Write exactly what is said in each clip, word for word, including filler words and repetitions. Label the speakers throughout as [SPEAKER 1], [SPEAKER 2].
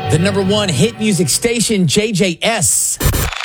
[SPEAKER 1] The number one hit music station, J J S.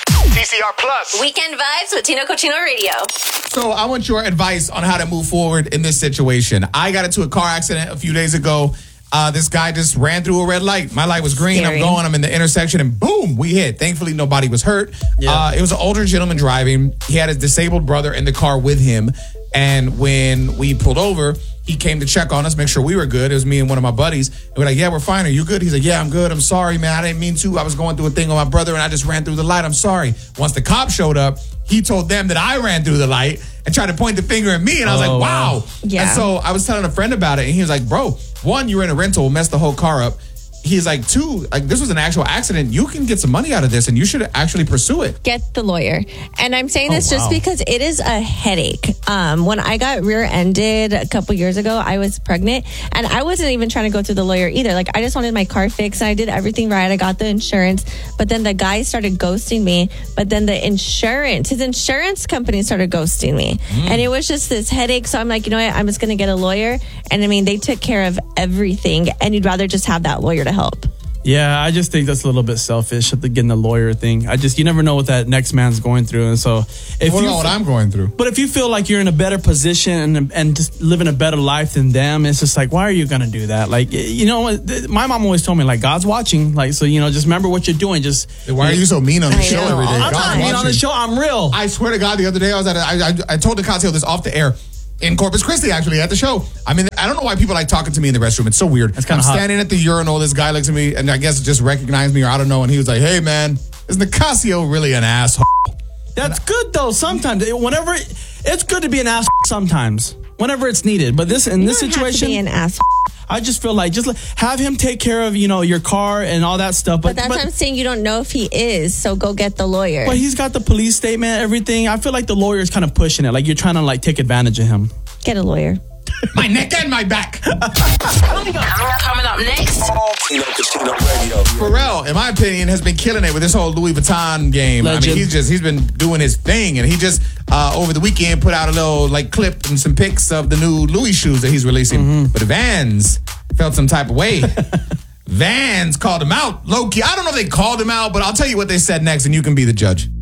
[SPEAKER 2] T C R Plus.
[SPEAKER 3] Weekend Vibes with Tino Cochino Radio.
[SPEAKER 4] So I want your advice on how to move forward in this situation. I got into a car accident a few days ago. Uh, this guy just ran through a red light. My light was green.
[SPEAKER 3] Scary.
[SPEAKER 4] I'm going. I'm in the intersection, and boom, we hit. Thankfully, nobody was hurt.
[SPEAKER 1] Yeah.
[SPEAKER 4] Uh, it was an older gentleman driving. He had his disabled brother in the car with him. And when we pulled over, he came to check on us, make sure we were good. It was me and one of my buddies. And we're like, yeah, we're fine. Are you good? He's like, yeah, I'm good. I'm sorry, man. I didn't mean to. I was going through a thing with my brother, and I just ran through the light. I'm sorry. Once the cop showed up, he told them that I ran through the light and tried to point the finger at me. And I was
[SPEAKER 1] Oh,
[SPEAKER 4] like, wow.
[SPEAKER 1] wow.
[SPEAKER 3] Yeah.
[SPEAKER 4] And so I was telling a friend about it, and he was like, bro, one, you were in a rental, messed the whole car up. He's like, two, like this was an actual accident. You can get some money out of this, and you should actually pursue it.
[SPEAKER 5] Get the lawyer. And I'm saying this
[SPEAKER 4] Oh,
[SPEAKER 5] just
[SPEAKER 4] wow.
[SPEAKER 5] because it is a headache. Um, when I got rear-ended a couple years ago, I was pregnant, and I wasn't even trying to go through the lawyer either. Like, I just wanted my car fixed, and I did everything right. I got the insurance, but then the guy started ghosting me. But then the insurance, his insurance company started ghosting me.
[SPEAKER 4] Mm.
[SPEAKER 5] And it was just this headache. So I'm like, you know what? I'm just going to get a lawyer. And I mean, they took care of everything, and you'd rather just have that lawyer to help.
[SPEAKER 6] Yeah, I just think that's a little bit selfish, the getting the lawyer thing. I just, you never know what that next man's going through. And so if
[SPEAKER 4] Well,
[SPEAKER 6] you,
[SPEAKER 4] know what I'm going through.
[SPEAKER 6] but if you feel like you're in a better position and, and just living a better life than them, it's just like, why are you going to do that? Like, you know, what? Th- my mom always told me, like, God's watching. Like, so, you know, just remember what you're doing. Just
[SPEAKER 4] Why are you so mean on the
[SPEAKER 5] I
[SPEAKER 4] show
[SPEAKER 5] know.
[SPEAKER 4] every day?
[SPEAKER 6] I'm
[SPEAKER 4] God's
[SPEAKER 6] not being on the
[SPEAKER 4] watching.
[SPEAKER 6] show. I'm real.
[SPEAKER 4] I swear to God, the other day I was at a, I, I, I told DeCasio this off the air in Corpus Christi, actually, at the show. I mean, I don't know why people like talking to me in the restroom. It's so weird.
[SPEAKER 6] That's kinda
[SPEAKER 4] I'm
[SPEAKER 6] hot.
[SPEAKER 4] standing at the urinal. This guy looks at me and I guess just recognized me or I don't know. And he was like, hey, man, is DeCasio really an asshole?
[SPEAKER 6] That's good though. Sometimes, whenever it's good to be an ass. Sometimes, whenever it's needed. But this in
[SPEAKER 5] You
[SPEAKER 6] this
[SPEAKER 5] don't have to
[SPEAKER 6] situation,
[SPEAKER 5] be an ass.
[SPEAKER 6] I just feel like just have him take care of, you know, your car and all that stuff.
[SPEAKER 5] But that's what I'm saying. You don't know if he is, so go get the lawyer.
[SPEAKER 6] But he's got the police statement, everything. I feel like the lawyer's kind of pushing it. Like you're trying to like take advantage of him.
[SPEAKER 5] Get a lawyer.
[SPEAKER 4] My neck and my back.
[SPEAKER 3] Coming up next.
[SPEAKER 2] Tino Cochino Radio.
[SPEAKER 4] Pharrell, in my opinion, has been killing it with this whole Louis Vuitton game. I
[SPEAKER 6] Legend.
[SPEAKER 4] mean, he's just he's been doing his thing, and he just uh, over the weekend put out a little like clip and some pics of the new Louis shoes that he's releasing.
[SPEAKER 6] Mm-hmm.
[SPEAKER 4] But Vans felt some type of way. Vans called him out, low key. I don't know if they called him out, but I'll tell you what they said next, and you can be the judge.